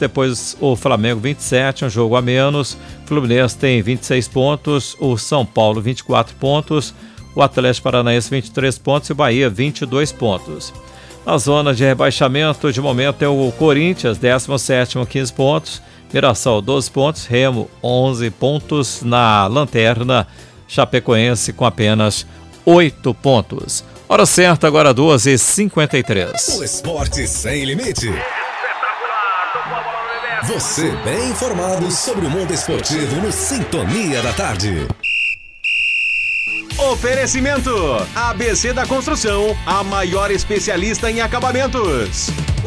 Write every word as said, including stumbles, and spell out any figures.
depois o Flamengo vinte e sete, um jogo a menos. O Fluminense tem vinte e seis pontos, o São Paulo vinte e quatro pontos, o Atlético Paranaense vinte e três pontos e o Bahia vinte e dois pontos. Na zona de rebaixamento, de momento é o Corinthians, décimo sétimo, quinze pontos, Mirassol doze pontos, Remo onze pontos na lanterna, Chapecoense com apenas oito pontos. Hora certa, agora doze e cinquenta e três. O esporte sem limite. Você bem informado sobre o mundo esportivo no Sintonia da Tarde. Oferecimento: A B C da Construção, a maior especialista em acabamentos.